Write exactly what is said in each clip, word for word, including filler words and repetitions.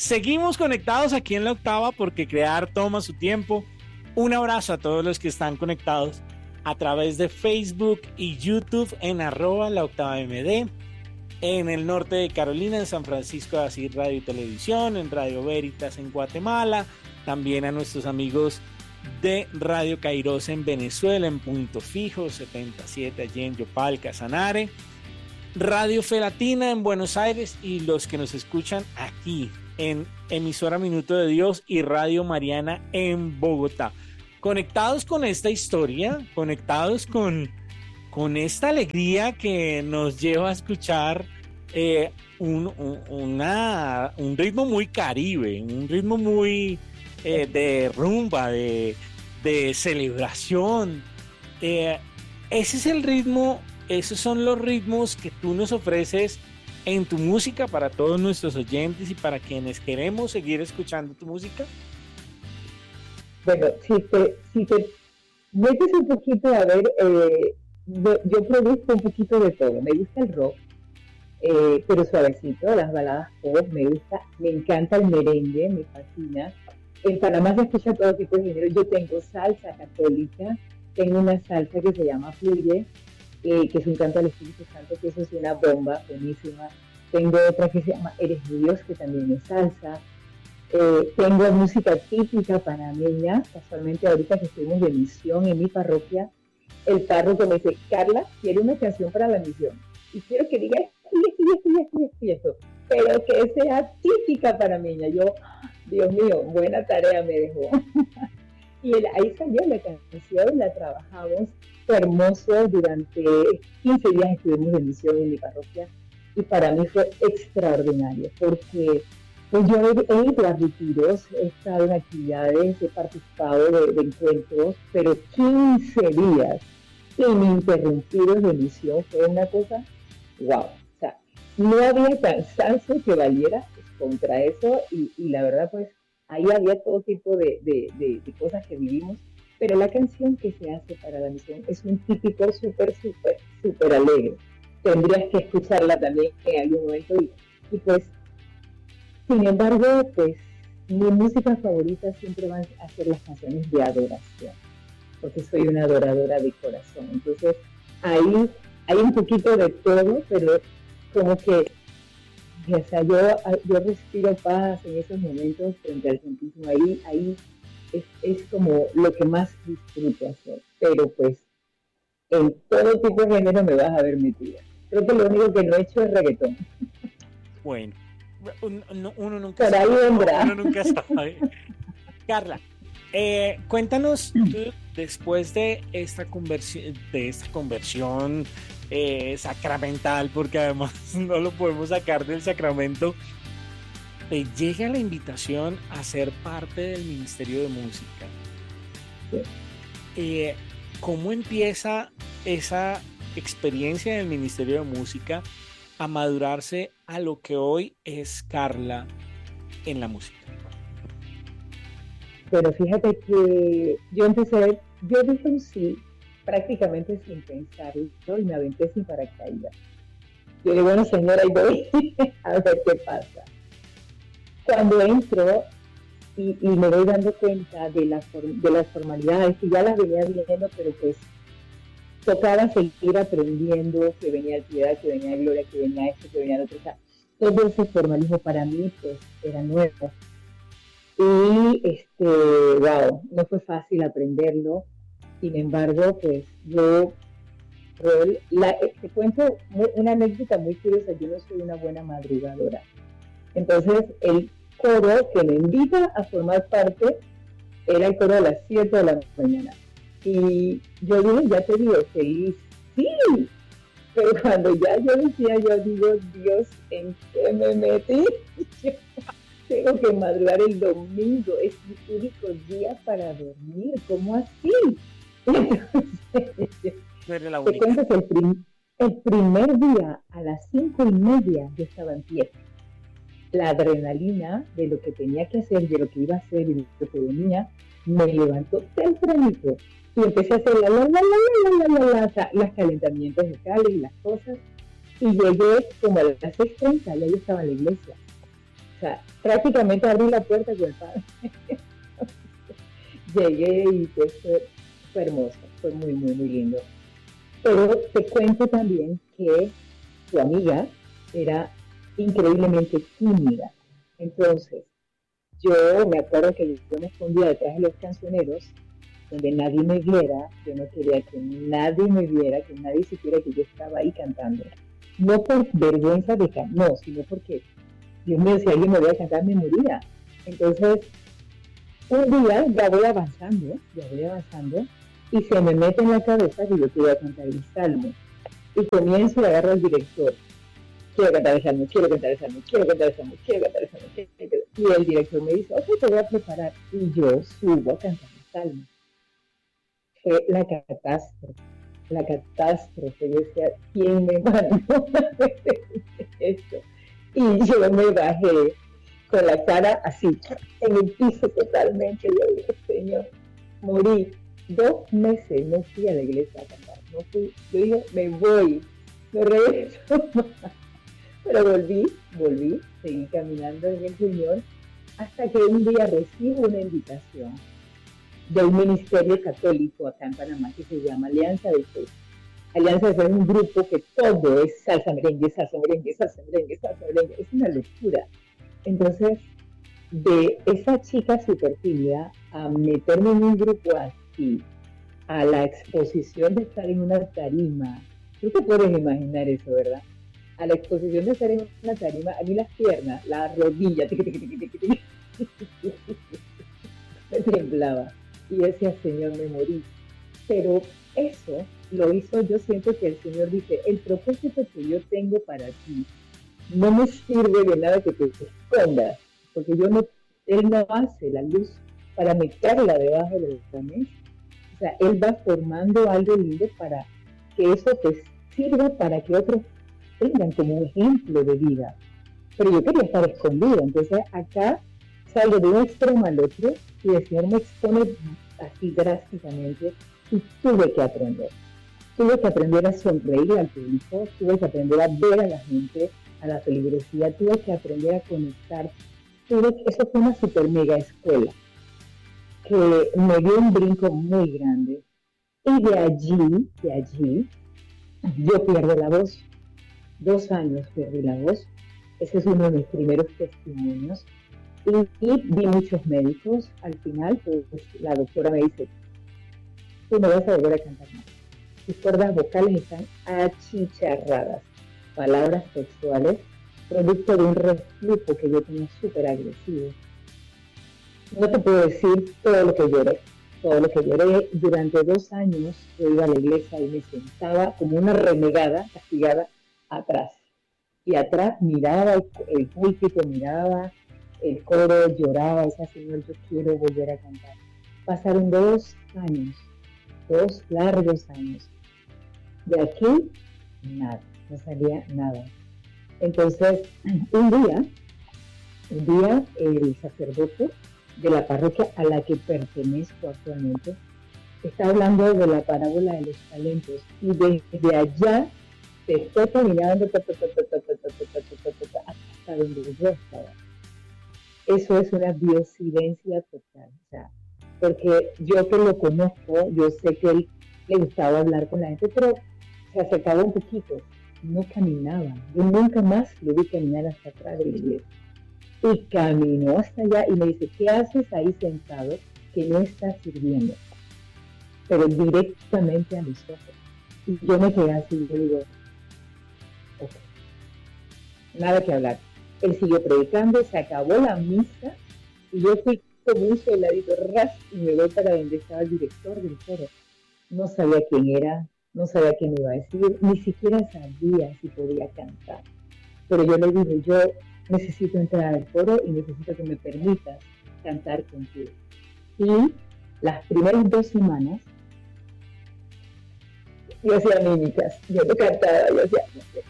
Seguimos conectados aquí en La Octava porque crear toma su tiempo. Un abrazo a todos los que están conectados a través de Facebook y YouTube en arroba La Octava M D, en el norte de Carolina, en San Francisco de Asís Radio y Televisión, en Radio Veritas en Guatemala, también a nuestros amigos de Radio Kairos en Venezuela, en Punto Fijo, setenta y siete allí en Yopal, Casanare, Radio Fe Latina en Buenos Aires y los que nos escuchan aquí en Emisora Minuto de Dios y Radio Mariana en Bogotá. Conectados con esta historia, conectados con, con esta alegría que nos lleva a escuchar eh, un, un, una, un ritmo muy caribe, un ritmo muy eh, de rumba, de, de celebración. Eh, ese es el ritmo, esos son los ritmos que tú nos ofreces en tu música para todos nuestros oyentes y para quienes queremos seguir escuchando tu música. Bueno, si te, si te metes un poquito a ver, eh, yo, yo produzco un poquito de todo. Me gusta el rock, eh, pero suavecito, las baladas pop, me gusta, me encanta el merengue, me fascina. En Panamá se escucha todo tipo de género. Yo tengo salsa católica, tengo una salsa que se llama Fluye, eh, que es un canto al Espíritu Santo, que eso es una bomba, buenísima. Tengo otra que se llama Eres de Dios, que también es salsa. Eh, tengo música típica panameña, casualmente ahorita que estuvimos de misión en mi parroquia, el párroco me dice, Carla, quiero una canción para la misión, y quiero que diga esto, esto, esto, esto, esto, esto, pero que sea típica panameña. Yo, Dios mío, buena tarea me dejó. Y el, ahí salió la canción, la trabajamos, fue hermoso, durante quince días estuvimos de misión en mi parroquia, y para mí fue extraordinario, porque pues yo he, he ido a retiros, he estado en actividades, he participado de, de encuentros, pero quince días ininterrumpidos de misión fue una cosa, wow. O sea, no había cansancio que valiera pues, contra eso, y, y la verdad, pues, ahí había todo tipo de, de, de, de cosas que vivimos, pero la canción que se hace para la misión es un típico súper, súper, súper alegre. Tendrías que escucharla también en algún momento, y, y pues, sin embargo, pues mi música favorita siempre van a ser las canciones de adoración, porque soy una adoradora de corazón. Entonces, ahí hay un poquito de todo, pero como que, o sea, yo, yo respiro paz en esos momentos frente al Santísimo. Ahí, ahí es, es como lo que más disfruto hacer. Pero pues, en todo tipo de género me vas a ver metida. Creo que lo único que no he hecho es reggaetón. Bueno. Uno, uno nunca Por ahí sabe, vendrá. uno nunca sabe. Carla, eh, cuéntanos tú, después de esta conversión, de esta conversión eh, sacramental, porque además no lo podemos sacar del sacramento, te llega la invitación a ser parte del Ministerio de Música. Sí. Eh, ¿Cómo empieza esa experiencia del Ministerio de Música a madurarse a lo que hoy es Carla en la música? Pero fíjate que yo empecé, yo dije un sí prácticamente sin pensarlo, y me aventé sin paracaídas. Yo digo, bueno, señora, ahí voy a ver qué pasa. Cuando entro y, y me voy dando cuenta de, la, de las formalidades, que ya las venía viendo, pero pues tocaba seguir aprendiendo, que venía el piedad, que venía gloria, que venía esto, que venía lo otro. O sea, todo ese formalismo para mí pues era nuevo. Y este, wow, no fue fácil aprenderlo. Sin embargo, pues yo, la, te cuento una anécdota muy curiosa. Yo no soy una buena madrugadora. Entonces, el coro que me invita a formar parte era el coro a las siete de la mañana. Y yo dije, ya te digo, feliz, sí, pero cuando ya yo decía, yo digo, Dios, ¿en qué me metí? Yo tengo que madrugar el domingo, es mi único día para dormir, ¿cómo así? Entonces, te cuento que el, prim, el primer día a las cinco y media yo estaba en pie. La adrenalina de lo que tenía que hacer, de lo que iba a hacer y de lo que venía, me levantó tempranito. Y empecé a hacer la, la, la, la, la, la, la, la, los calentamientos vocales y las cosas. Y llegué como a las seis treinta, ya yo estaba en la iglesia. O sea, prácticamente abrí la puerta con el padre. Llegué y pues fue, fue hermoso, fue muy, muy, muy lindo. Pero te cuento también que tu amiga era increíblemente tímida. Entonces, yo me acuerdo que yo me escondía detrás de los cancioneros, donde nadie me viera. Yo no quería que nadie me viera, que nadie supiera que yo estaba ahí cantando. No por vergüenza de cantar, no, sino porque, Dios mío, si alguien me veía cantar, me moría. Entonces, un día ya voy avanzando, ya voy avanzando, y se me mete en la cabeza que yo quería cantar el salmo. Y comienzo a agarrar al director. Quiero cantar el salmo, quiero cantar el salmo, quiero cantar el salmo, quiero cantar el salmo. Quiero cantar el salmo. Y el director me dice, ok, te voy a preparar. Y yo subo a cantar el salmo. Fue la catástrofe, la catástrofe. Yo decía, ¿quién me mandó a hacer esto? Y yo me bajé con la cara así, en el piso totalmente. Yo dije, Señor, morí. Dos meses no fui a la iglesia a cantar. No fui. Yo dije, me voy, me regreso. Pero volví, volví, seguí caminando en el Señor, hasta que un día recibo una invitación de un ministerio católico acá en Panamá que se llama Alianza de Fe. Alianza de Fe es un grupo que todo es salsa merengue, salsa merengue, salsa merengue, salsa merengue. Es una locura. Entonces, de esa chica súper tímida a meterme en un grupo así, a la exposición de estar en una tarima, tú te puedes imaginar eso, ¿verdad? A la exposición de estar en una tarima, a mí las piernas, la rodilla, tiqui, tiqui, tiqui, tiqui, tiqui, me temblaba. Y decía, Señor, me morí. Pero eso lo hizo, yo siento que el Señor dice, el propósito que yo tengo para ti no me sirve de nada que te escondas, porque yo no, Él no hace la luz para meterla debajo del mesa. O sea, Él va formando algo lindo para que eso te sirva para que otros tengan como ejemplo de vida. Pero yo quería estar escondida, entonces acá salgo de un extremo al otro y el Señor me expone así drásticamente y tuve que aprender. Tuve que aprender a sonreír al público, tuve que aprender a ver a la gente, a la feligresía, tuve que aprender a conectar. Tuve que, eso fue una super mega escuela que me dio un brinco muy grande. Y de allí, de allí, yo pierdo la voz. Dos años perdí la voz. Ese es uno de mis primeros testimonios. Y, y vi muchos médicos. Al final, pues, la doctora me dice, tú no vas a volver a cantar más. Tus cuerdas vocales están achicharradas. Palabras sexuales, producto de un reflujo que yo tenía súper agresivo. No te puedo decir todo lo que lloré. Todo lo que lloré. Durante dos años yo iba a la iglesia y me sentaba como una renegada, castigada, atrás. Y atrás miraba el, el púlpito, miraba el coro, lloraba, decía, Señor, yo quiero volver a cantar. Pasaron dos años, dos largos años. De aquí, nada, no salía nada. Entonces, un día, un día el sacerdote de la parroquia a la que pertenezco actualmente está hablando de la parábola de los talentos y desde allá se fue caminando hasta donde yo estaba. Eso es una diosidencia total, o sea, porque yo que lo conozco, yo sé que él le gustaba hablar con la gente, pero se acercaba un poquito, no caminaba. Yo nunca más lo vi caminar hasta atrás de la iglesia. Y caminó hasta allá y me dice, ¿qué haces ahí sentado que no estás sirviendo? Pero directamente a mis ojos. Y yo me quedé así, yo digo, ok, nada que hablar. Él siguió predicando, se acabó la misa y yo fui como un soldadito ras y me voy para donde estaba el director del coro. No sabía quién era, no sabía qué me iba a decir, ni siquiera sabía si podía cantar. Pero yo le dije, yo necesito entrar al coro y necesito que me permitas cantar contigo. Y las primeras dos semanas yo hacía mímicas, yo no cantaba, yo hacía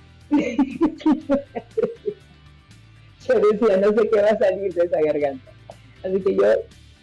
yo decía, no sé qué va a salir de esa garganta. Así que yo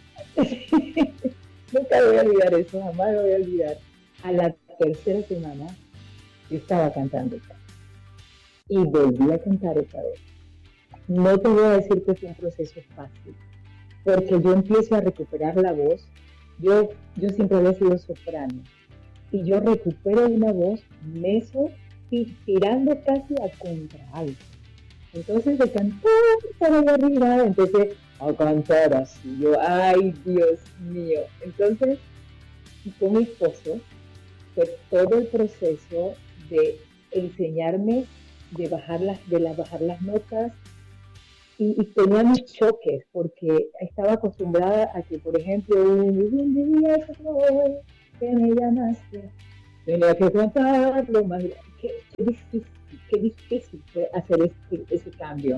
nunca voy a olvidar eso, jamás lo voy a olvidar. A la tercera semana yo estaba cantando y volví a cantar otra vez. no te voy a decir que fue un proceso fácil, porque yo empiezo a recuperar la voz. Yo, yo siempre había sido soprano, y yo recupero una voz meso, tirando casi a contralto. Entonces de cantar para arriba, empecé a cantar así. Yo, ay, Dios mío. Entonces, con mi esposo, fue todo el proceso de enseñarme de bajar las, de la, bajar las notas, y, y tenía mis choques, porque estaba acostumbrada a que, por ejemplo, un día que me llamaste, tenía que cantarlo más. Qué, qué difícil, qué difícil fue hacer ese, ese cambio.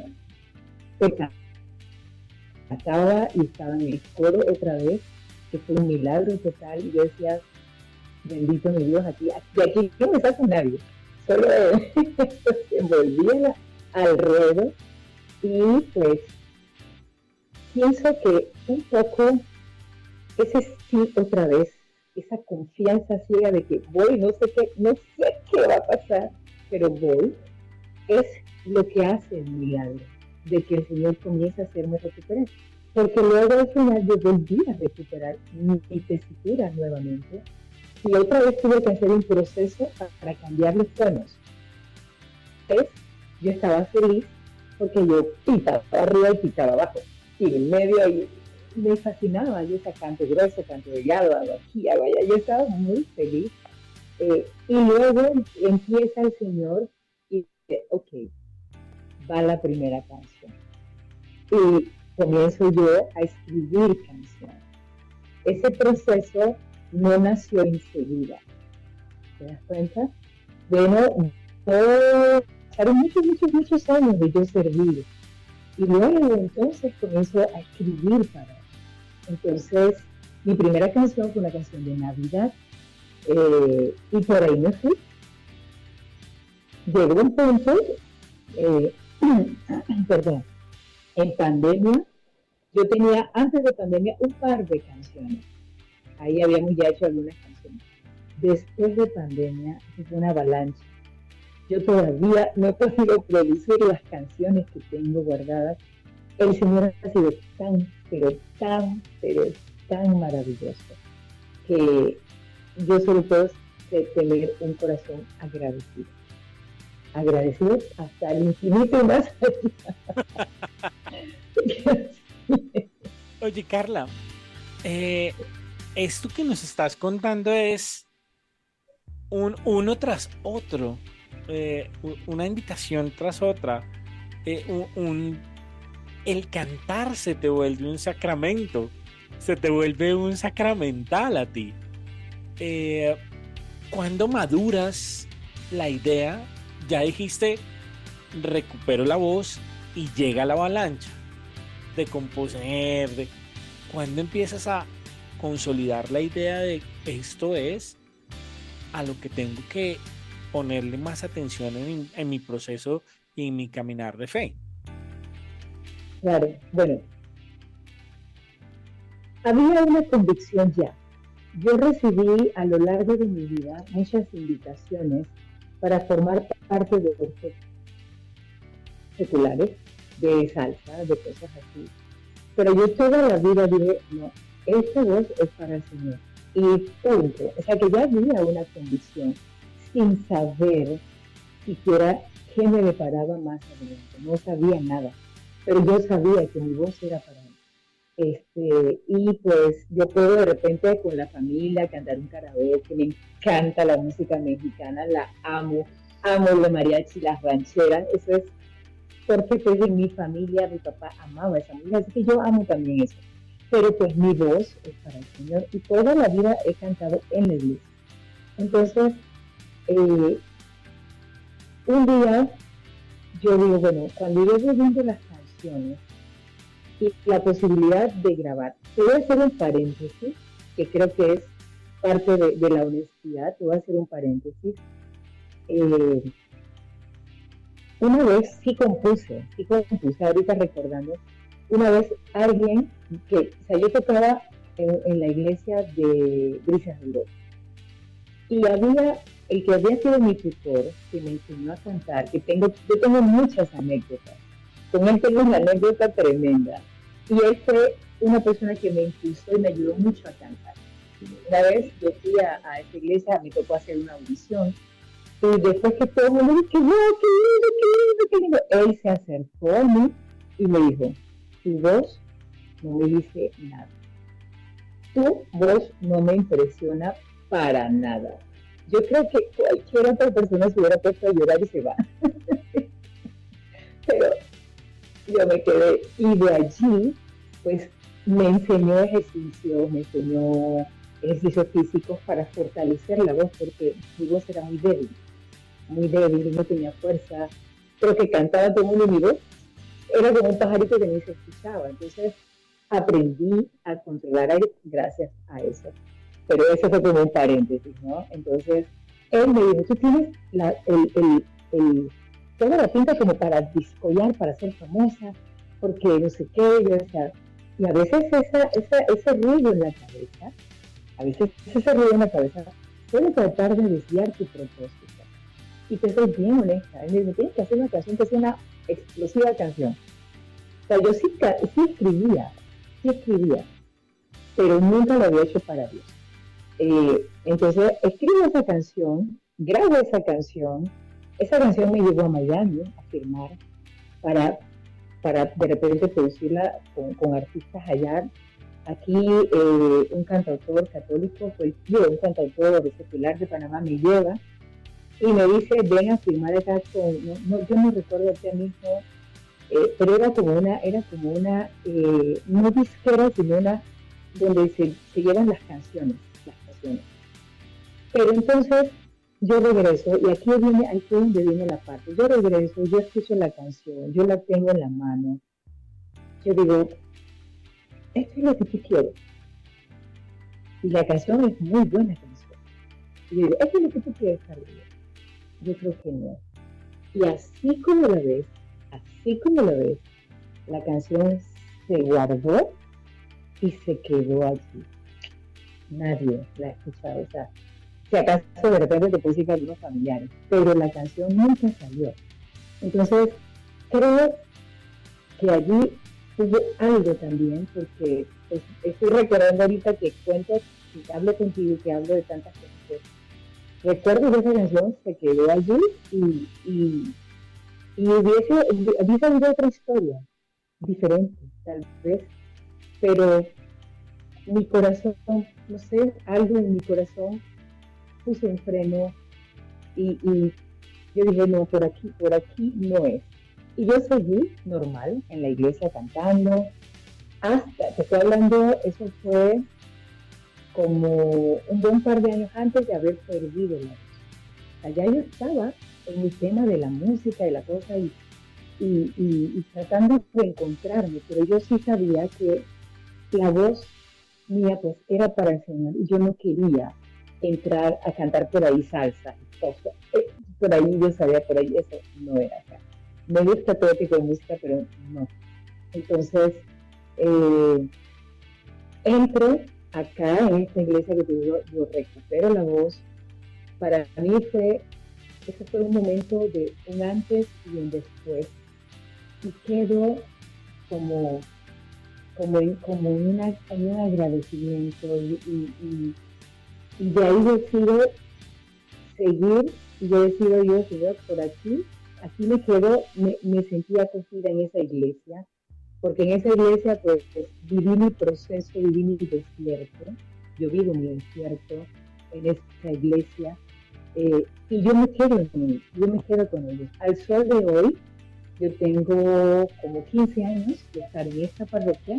Acaba y estaba en el coro otra vez, que fue un milagro total, y yo decía, bendito mi Dios, aquí, de aquí no me saca nadie, solo se volvía al ruedo. Y pues pienso que un poco ese sí otra vez, esa confianza ciega de que voy, no sé qué, no sé qué va a pasar, pero voy, es lo que hace el milagro, de que el Señor comienza a hacerme recuperar. Porque luego al final yo volví a recuperar mi tesitura nuevamente, y otra vez tuve que hacer un proceso para cambiar los tonos. Entonces, yo estaba feliz porque yo pitaba arriba y pitaba abajo, y en medio ahí me fascinaba. Yo esa canto grueso, canto delgado, hago aquí, hago allá. Yo estaba muy feliz. Eh, y luego empieza el Señor y dice, ok, va la primera canción. Y comienzo yo a escribir canciones. Ese proceso no nació enseguida. ¿Te das cuenta? Bueno, no, pasaron muchos, muchos, muchos años de yo servir. Y luego entonces comienzo a escribir para él. Entonces, mi primera canción fue una canción de Navidad, eh, y por ahí me fui. Llegó un punto, eh, perdón, en pandemia, yo tenía antes de pandemia un par de canciones. Ahí habíamos ya hecho algunas canciones. Después de pandemia, fue una avalancha. Yo todavía no he podido producir las canciones que tengo guardadas. El Señor ha sido tan, pero tan, pero tan maravilloso, que yo solo puedo tener un corazón agradecido. Agradecido hasta el infinito y más allá. Oye, Carla, eh, esto que nos estás contando es un uno tras otro, eh, una invitación tras otra, eh, un, un, el cantar se te vuelve un sacramento, se te vuelve un sacramental a ti. Eh, cuando maduras la idea, ya dijiste, recupero la voz y llega la avalancha de componer, de cuando empiezas a consolidar la idea de esto es a lo que tengo que ponerle más atención en, en mi proceso y en mi caminar de fe. Claro, bueno, había una convicción ya. Yo recibí a lo largo de mi vida muchas invitaciones para formar parte de orquestas seculares, de salsa, de cosas así. Pero yo toda la vida dije, no, esta voz es para el Señor. Y punto. O sea que ya había una convicción sin saber siquiera qué me deparaba más adelante. No sabía nada. Pero yo sabía que mi voz era para él. Este, y pues yo puedo de repente con la familia cantar un karaoke, me encanta la música mexicana, la amo, amo la mariachi, las rancheras, eso es porque pues en mi familia, mi papá amaba esa música, así que yo amo también eso. Pero pues mi voz es para el Señor y toda la vida he cantado en la iglesia. Entonces, eh, un día yo digo, bueno, cuando yo voy viendo las canciones y la posibilidad de grabar, te voy a hacer un paréntesis, que creo que es parte de, de la honestidad, te voy a hacer un paréntesis. Eh, una vez sí compuse, sí compuse, ahorita recordando, una vez alguien que, o sea, yo tocaba en, en la iglesia de Brisas de Europa, y había el que había sido mi tutor, que me enseñó a cantar, que tengo, yo tengo muchas anécdotas con él tengo una anécdota tremenda. Y él fue una persona que me impulsó y me ayudó mucho a cantar. Una vez yo fui a, a esa iglesia, me tocó hacer una audición. Y después que todo el mundo dijo, qué lindo, qué lindo, qué lindo, él se acercó a mí y me dijo, tu voz no me dice nada. Tu voz no me impresiona para nada. Yo creo que cualquier otra persona se hubiera puesto a llorar y se va. Pero yo me quedé. Y de allí, pues, me enseñó ejercicios, me enseñó ejercicios físicos para fortalecer la voz, porque mi voz era muy débil, muy débil, no tenía fuerza. Creo que cantaba todo el mundo y mi voz era como un pajarito que ni se escuchaba. Entonces, aprendí a controlar aire gracias a eso. Pero eso fue como un paréntesis, ¿no? Entonces, él me dijo, tú tienes la, el, el, el, toda la pinta como para discollar, para ser famosa, porque no sé qué, yo, o sea, y a veces esa, esa, ese ruido en la cabeza, a veces ese ruido en la cabeza puede tratar de desviar tu propósito. Y te soy bien honesta, él me dijo, tienes que hacer una canción que sea una explosiva canción. O sea, yo sí, sí escribía, sí escribía, pero nunca lo había hecho para Dios. Eh, entonces escribo esa canción, grabo esa canción, esa canción me llevó a Miami a firmar para, para de repente producirla con, con artistas allá. Aquí eh, un cantautor católico, fue yo, un cantautor secular de Panamá me lleva y me dice, ven a firmar esa con, no, no, yo no recuerdo el tema mismo, eh, pero era como una, era como una, eh, no disquera, sino una donde se, se llevan las canciones. Pero entonces yo regreso y aquí viene, aquí es donde viene la parte. Yo regreso, yo escucho la canción, yo la tengo en la mano. Yo digo, esto es lo que tú quieres. Y la canción es muy buena canción. Y yo digo, esto es lo que tú quieres, Carlos. Yo creo que no. Y así como la ves, así como la ves, la canción se guardó y se quedó allí. Nadie la ha escuchado, o sea, si acaso de repente te puse a algunos familiares, pero la canción nunca salió. Entonces, creo que allí hubo algo también, porque pues, estoy recordando ahorita que cuento, que hablo contigo, que hablo de tantas cosas. Pues, recuerdo que esa canción se quedó allí y, y, y hubiese, hubiese habido otra historia, diferente, tal vez, pero mi corazón, no sé, algo en mi corazón puso un freno y, y yo dije, no, por aquí, por aquí no es. Y yo seguí normal en la iglesia cantando, hasta, te estoy hablando, eso fue como un buen par de años antes de haber perdido la voz. Allá yo estaba en mi tema de la música y la cosa y, y, y, y tratando de encontrarme, pero yo sí sabía que la voz mía pues era para el Señor y yo no quería entrar a cantar por ahí salsa, cosa. Eh, por ahí yo sabía, por ahí eso no era acá. Me gusta todo tipo de música, pero no. Entonces, eh, entro acá en esta iglesia que te digo, yo recupero la voz. Para mí fue, ese fue un momento de un antes y un después. Y quedo como como en, como en, una, en un agradecimiento y, y, y, y de ahí decido seguir y yo decido yo, Señor, por aquí, aquí me quedo, me, me sentí acogida en esa iglesia, porque en esa iglesia pues, pues viví mi proceso, viví mi desierto, yo vivo mi desierto en esa iglesia eh, y yo me quedo con ellos, yo me quedo con ellos. Al sol de hoy, yo tengo como quince años de estar en esta parroquia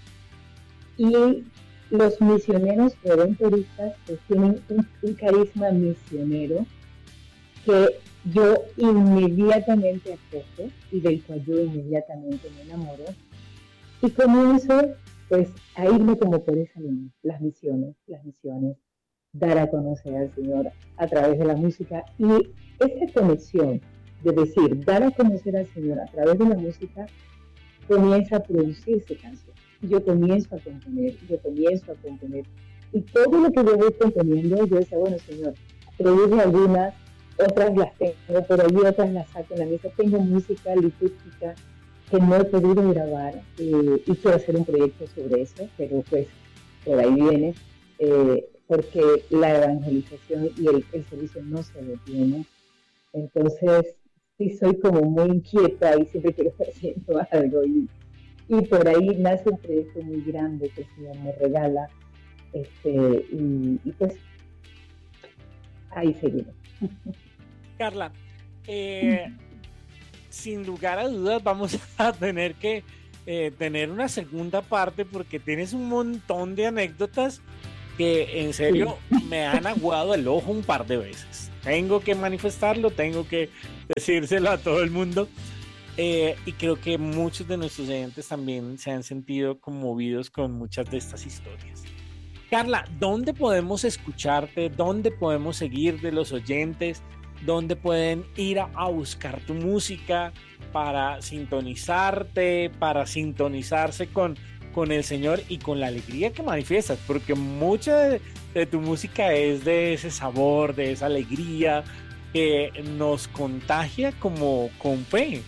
y los misioneros redentoristas pues, tienen un, un carisma misionero que yo inmediatamente acojo y del cual yo inmediatamente me enamoro y comienzo pues a irme como por esa línea, las misiones, las misiones, dar a conocer al Señor a través de la música y esa conexión de decir, dar a conocer al Señor a través de la música, comienza a producirse canción. Yo comienzo a componer, yo comienzo a componer. Y todo lo que yo voy componiendo, yo decía, bueno, Señor, produce algunas, otras las tengo por allí, otras las saco en la mesa. Tengo música litúrgica que no he podido grabar eh, y quiero hacer un proyecto sobre eso, pero pues por ahí viene, eh, porque la evangelización y el, el servicio no se detiene. Entonces, sí soy como muy inquieta y siempre quiero estar haciendo algo. Y, y por ahí nace un proyecto muy grande que se llama Regala. Este, y, y pues, ahí seguimos. Carla, eh, sin lugar a dudas vamos a tener que eh, tener una segunda parte porque tienes un montón de anécdotas que en serio sí. me han aguado el ojo un par de veces. Tengo que manifestarlo, tengo que decírselo a todo el mundo eh, y creo que muchos de nuestros oyentes también se han sentido conmovidos con muchas de estas historias. Carla, ¿dónde podemos escucharte? ¿Dónde podemos seguir de los oyentes? ¿Dónde pueden ir a, a buscar tu música para sintonizarte, para sintonizarse con, con el Señor y con la alegría que manifiestas? Porque mucha de, de tu música es de ese sabor, de esa alegría que nos contagia como con fe.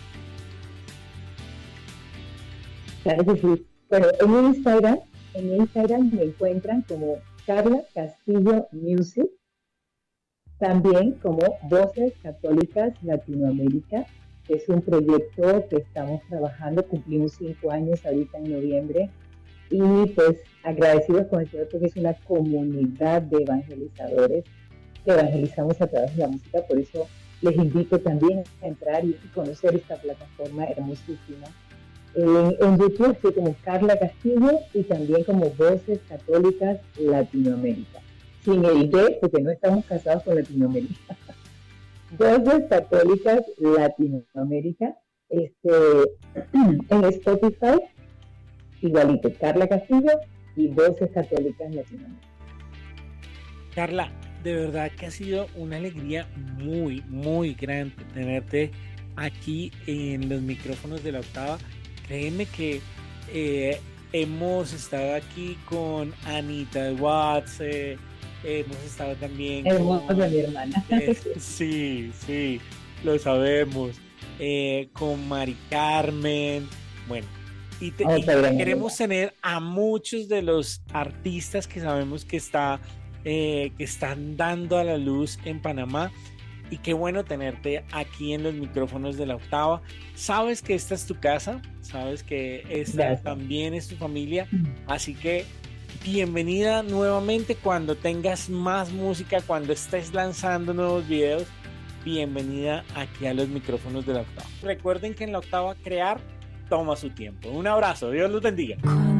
Claro que sí. Bueno, en Instagram, en Instagram me encuentran como Carla Castillo Music, también como Voces Católicas Latinoamérica, que es un proyecto que estamos trabajando, cumplimos cinco años ahorita en noviembre, y pues agradecidos con el Señor porque es una comunidad de evangelizadores que evangelizamos a través de la música, por eso les invito también a entrar y conocer esta plataforma hermosísima. En, en YouTube estoy como Carla Castillo y también como Voces Católicas Latinoamérica, sin el D porque no estamos casados con Latinoamérica. Voces Católicas Latinoamérica, este, en Spotify, igualito, Carla Castillo y Voces Católicas Latinoamérica. Carla, de verdad que ha sido una alegría muy, muy grande tenerte aquí en los micrófonos de La Octava. Créeme que eh, hemos estado aquí con Anita de Watts, eh, hemos estado también hermosa con mi hermana. Eh, sí, sí, lo sabemos. Eh, con Mari Carmen, bueno, y, te, oh, y queremos tener a muchos de los artistas que sabemos que está, eh, que están dando a la luz en Panamá. Y qué bueno tenerte aquí en los micrófonos de La Octava. Sabes que esta es tu casa, sabes que esta Gracias. También es tu familia, así que bienvenida nuevamente cuando tengas más música, cuando estés lanzando nuevos videos, bienvenida aquí a los micrófonos de La Octava. Recuerden que en La Octava crear toma su tiempo. Un abrazo, Dios los bendiga.